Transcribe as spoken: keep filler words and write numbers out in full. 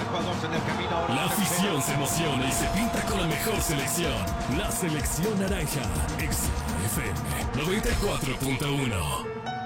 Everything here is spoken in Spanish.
jugadores en el camino ahora. La afición se emociona y se pinta con la mejor selección. La selección naranja. X F M noventa y cuatro punto uno.